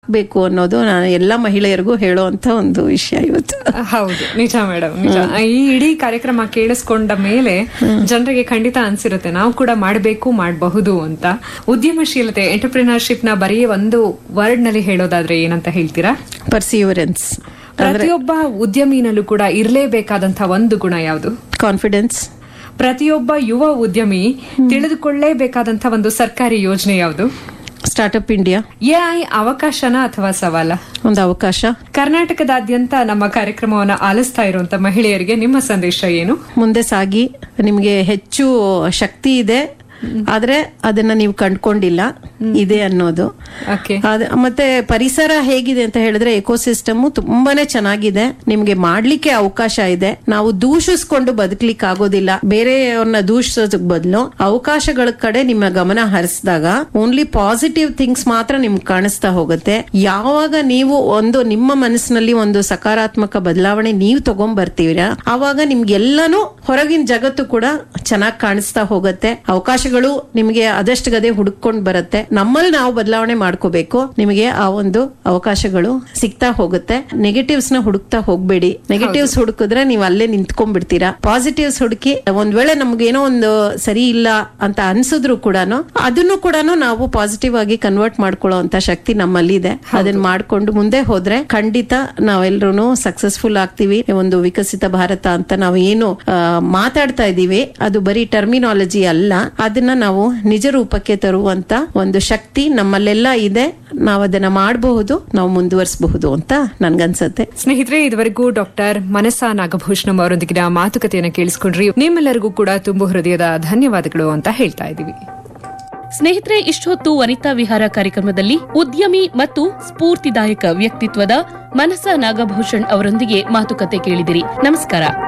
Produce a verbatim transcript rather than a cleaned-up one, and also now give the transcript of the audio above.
ಬೇಕು ಅನ್ನೋದು ನಾನು ಎಲ್ಲಾ ಮಹಿಳೆಯರಿಗೂ ಹೇಳುವಂತ ಒಂದು ವಿಷಯ ಇವತ್ತು. ಹೌದು, ನಿಜ ಮೇಡಮ್, ನಿಜ. ಈ ಇಡೀ ಕಾರ್ಯಕ್ರಮ ಕೇಳಿಸ್ಕೊಂಡ ಮೇಲೆ ಜನರಿಗೆ ಖಂಡಿತ ಅನ್ಸಿರುತ್ತೆ ನಾವು ಕೂಡ ಮಾಡಬೇಕು, ಮಾಡಬಹುದು ಅಂತ. ಉದ್ಯಮಶೀಲತೆ, ಎಂಟರ್ಪ್ರಿನರ್ಶಿಪ್ ನ ಬರೀ ಒಂದು ವರ್ಡ್ ನಲ್ಲಿ ಹೇಳೋದಾದ್ರೆ ಏನಂತ ಹೇಳ್ತೀರಾ? ಪರ್ಸಿವರೆನ್ಸ್. ಪ್ರತಿಯೊಬ್ಬ ಉದ್ಯಮಿನಲ್ಲೂ ಕೂಡ ಇರಲೇಬೇಕಾದಂತಹ ಒಂದು ಗುಣ ಯಾವುದು? ಕಾನ್ಫಿಡೆನ್ಸ್. ಪ್ರತಿಯೊಬ್ಬ ಯುವ ಉದ್ಯಮಿ ತಿಳಿದುಕೊಳ್ಳೇಬೇಕಾದಂತ ಒಂದು ಸರ್ಕಾರಿ ಯೋಜನೆ ಯಾವುದು? Startup India. ಎಐ ಅವಕಾಶನ ಅಥವಾ ಸವಾಲ? ಒಂದು ಅವಕಾಶ. ಕರ್ನಾಟಕದಾದ್ಯಂತ ನಮ್ಮ ಕಾರ್ಯಕ್ರಮವನ್ನು ಆಲಿಸ್ತಾ ಇರುವಂತ ಮಹಿಳೆಯರಿಗೆ ನಿಮ್ಮ ಸಂದೇಶ ಏನು? ಮುಂದೆ ಸಾಗಿ, ನಿಮ್ಗೆ ಹೆಚ್ಚು ಶಕ್ತಿ ಇದೆ, ಆದ್ರೆ ಅದನ್ನ ನೀವು ಕಂಡ್ಕೊಂಡಿಲ್ಲ ಇದೆ ಅನ್ನೋದು. ಮತ್ತೆ ಪರಿಸರ ಹೇಗಿದೆ ಅಂತ ಹೇಳಿದ್ರೆ ಎಕೋಸಿಸ್ಟಮ್ ತುಂಬಾನೇ ಚೆನ್ನಾಗಿದೆ, ನಿಮ್ಗೆ ಮಾಡ್ಲಿಕ್ಕೆ ಅವಕಾಶ ಇದೆ. ನಾವು ದೂಷಿಸ್ಕೊಂಡು ಬದುಕ್ಲಿಕ್ಕೆ ಆಗೋದಿಲ್ಲ, ಬೇರೆಯವ್ರನ್ನ ದೂಷಿಸೋದಕ್ ಬದಲು ಅವಕಾಶಗಳ ಕಡೆ ನಿಮ್ಮ ಗಮನ ಹರಿಸಿದಾಗ ಓನ್ಲಿ ಪಾಸಿಟಿವ್ ಥಿಂಗ್ಸ್ ಮಾತ್ರ ನಿಮ್ಗೆ ಕಾಣಿಸ್ತಾ ಹೋಗುತ್ತೆ. ಯಾವಾಗ ನೀವು ಒಂದು ನಿಮ್ಮ ಮನಸ್ಸಿನಲ್ಲಿ ಒಂದು ಸಕಾರಾತ್ಮಕ ಬದಲಾವಣೆ ನೀವು ತಗೊಂಡ್ ಬರ್ತೀರ, ಆವಾಗ ನಿಮ್ಗೆಲ್ಲಾನು ಹೊರಗಿನ ಜಗತ್ತು ಕೂಡ ಚೆನ್ನಾಗಿ ಕಾಣಿಸ್ತಾ ಹೋಗುತ್ತೆ. ಅವಕಾಶ ನಿಮಗೆ ಅದಷ್ಟು ಗದೆ ಹುಡುಕೊಂಡು ಬರುತ್ತೆ. ನಮ್ಮಲ್ಲಿ ನಾವು ಬದಲಾವಣೆ ಮಾಡ್ಕೋಬೇಕು, ನಿಮಗೆ ಆ ಒಂದು ಅವಕಾಶಗಳು ಸಿಗ್ತಾ ಹೋಗುತ್ತೆ. ನೆಗೆಟಿವ್ಸ್ ನ ಹುಡುಕ್ತಾ ಹೋಗ್ಬೇಡಿ. ನೆಗೆಟಿವ್ಸ್ ಹುಡುಕಿದ್ರೆ ನೀವು ಅಲ್ಲೇ ನಿಂತ್ಕೊಂಡ್ಬಿಡ್ತೀರಾ. ಪಾಸಿಟಿವ್ಸ್ ಹುಡುಕಿ ಒಂದ್ ವೇಳೆ ನಮ್ಗೇನೋ ಒಂದು ಸರಿ ಇಲ್ಲ ಅಂತ ಅನ್ಸಿದ್ರು ಕೂಡ ಅದನ್ನು ಕೂಡ ನಾವು ಪಾಸಿಟಿವ್ ಆಗಿ ಕನ್ವರ್ಟ್ ಮಾಡ್ಕೊಳ್ಳೋ ಅಂತ ಶಕ್ತಿ ನಮ್ಮಲ್ಲಿ ಇದೆ. ಅದನ್ನ ಮಾಡ್ಕೊಂಡು ಮುಂದೆ ಹೋದ್ರೆ ಖಂಡಿತ ನಾವೆಲ್ಲರೂ ಸಕ್ಸಸ್ಫುಲ್ ಆಗ್ತೀವಿ. ಒಂದು ವಿಕಸಿತ ಭಾರತ ಅಂತ ನಾವು ಏನು ಮಾತಾಡ್ತಾ ಇದೀವಿ ಅದು ಬರೀ ಟರ್ಮಿನಾಲಜಿ ಅಲ್ಲ, ಅದನ್ನ ನಾವು ನಿಜ ರೂಪಕ್ಕೆ ತರುವಂತ ಒಂದು ಶಕ್ತಿ ನಮ್ಮಲ್ಲೆಲ್ಲ ಇದೆ. ನಾವು ಅದನ್ನ ಮಾಡಬಹುದು, ನಾವು ಮುಂದುವರಿಸಬಹುದು ಅಂತ ನನ್ಗನ್ಸತ್ತೆ. ಸ್ನೇಹಿತರೆ, ಇದುವರೆಗೂ ಡಾಕ್ಟರ್ ಮನಸಾ ನಾಗಭೂಷಣಂ ಅವರೊಂದಿಗಿನ ಮಾತುಕತೆಯನ್ನು ಕೇಳಿಸ್ಕೊಂಡ್ರಿ. ನಿಮ್ಮೆಲ್ಲರಿಗೂ ಕೂಡ ತುಂಬು ಹೃದಯದ ಧನ್ಯವಾದಗಳು ಅಂತ ಹೇಳ್ತಾ ಇದೀವಿ. ಸ್ನೇಹಿತರೆ, ಇಷ್ಟೊತ್ತು ವನಿತಾ ವಿಹಾರ ಕಾರ್ಯಕ್ರಮದಲ್ಲಿ ಉದ್ಯಮಿ ಮತ್ತು ಸ್ಫೂರ್ತಿದಾಯಕ ವ್ಯಕ್ತಿತ್ವದ ಮನಸಾ ನಾಗಭೂಷಣ್ ಅವರೊಂದಿಗೆ ಮಾತುಕತೆ ಕೇಳಿದಿರಿ. ನಮಸ್ಕಾರ.